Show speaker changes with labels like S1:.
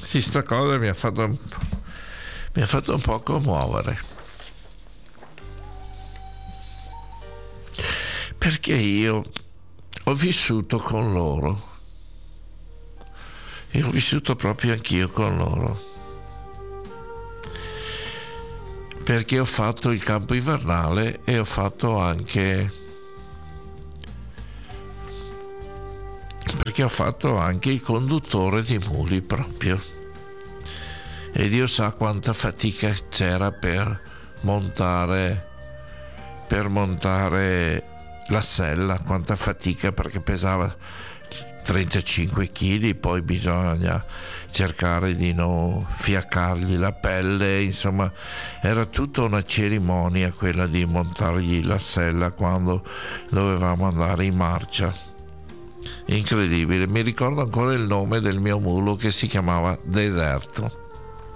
S1: sì, sta cosa mi ha fatto un po' commuovere, perché io ho vissuto con loro, io ho vissuto proprio anch'io con loro, perché ho fatto il campo invernale e ho fatto anche il conduttore di muli proprio, e Dio sa quanta fatica c'era per montare la sella, quanta fatica, perché pesava 35 kg, poi bisogna cercare di non fiaccargli la pelle, insomma era tutta una cerimonia quella di montargli la sella quando dovevamo andare in marcia. Incredibile. Mi ricordo ancora il nome del mio mulo, che si chiamava Deserto.